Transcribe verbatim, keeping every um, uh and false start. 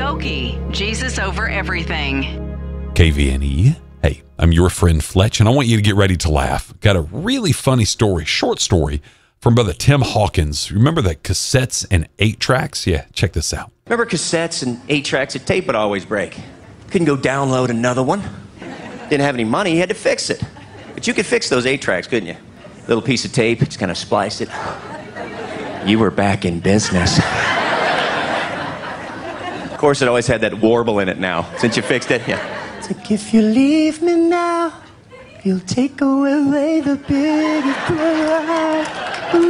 Skokie, Jesus over everything. K V N E. Hey, I'm your friend Fletch, and I want you to get ready to laugh. Got a really funny story, short story, from Brother Tim Hawkins. Remember the cassettes and eight tracks? Yeah, check this out. Remember cassettes and eight tracks? A tape would always break. Couldn't go download another one. Didn't have any money, you had to fix it. But you could fix those eight tracks, couldn't you? Little piece of tape, just kind of splice it. You were back in business. Of course, it always had that warble in it now, since you fixed it. Yeah. It's like, if you leave me now, you'll take away the biggest pride.